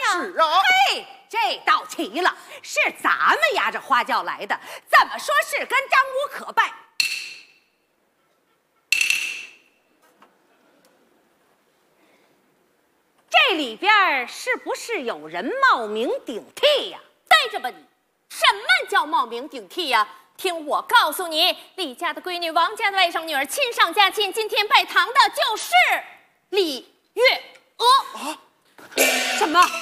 是啊。 嘿，这道齐了，是咱们压着花轿来的，怎么说是跟张无可拜？这里边是不是有人冒名顶替呀？ 待着吧你！什么叫冒名顶替呀？听我告诉你，李家的闺女，王家的外甥女儿，亲上加亲，今天拜堂的就是李月娥。 什么？